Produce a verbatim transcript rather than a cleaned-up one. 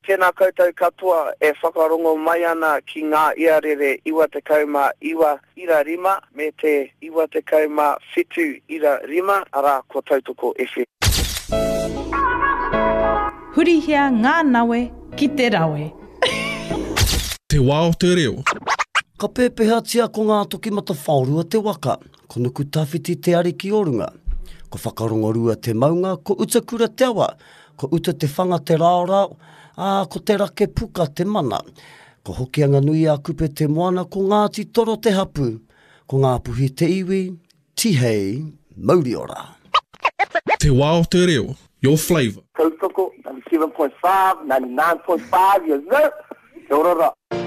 tēnā koutou katoa e whakarongo mai ana ki ngā iarere iwa te kauma iwa ira rima me te iwa te kauma whitu ira rima ara ko Tautoko F M. Hurihia ngā nawe ki te rawe. Te wā o te reo. Ka pēpeha tia ko ngā toki mata whaurua te waka, ko nuku tawhiti te ari ki orunga. Ko whakarongorua te maunga, ko utakura te awa, ko uta te whanga te rāorao, a ko te rake puka te mana. Ko hokianga nui a kupe te moana, ko Ngāti Toro te hapu, ko ngā puhi te iwi, tihei, mauri ora. Te wā o te reo, your flavour. Tautoko, ninety-seven point five, ninety-nine point five, yes, no. Te orora.